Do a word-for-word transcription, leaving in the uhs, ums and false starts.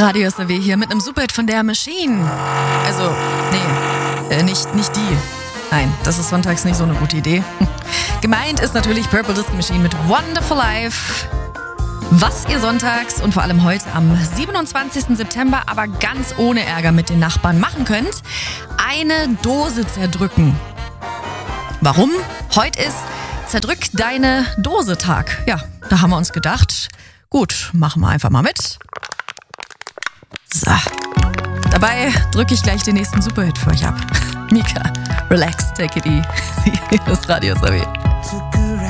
Radio S R W hier mit einem Superhit von der Machine. Also, nee, äh, nicht, nicht die. Nein, das ist sonntags nicht so eine gute Idee. Gemeint ist natürlich Purple Disco Machine mit Wonderful Life. Was ihr sonntags und vor allem heute am siebenundzwanzigsten September aber ganz ohne Ärger mit den Nachbarn machen könnt: eine Dose zerdrücken. Warum? Heute ist Zerdrück deine Dose Tag. Ja, da haben wir uns gedacht, gut, machen wir einfach mal mit. So. Dabei drücke ich gleich den nächsten Superhit für euch ab. Mika, relax, take it easy. Das Radio S R W.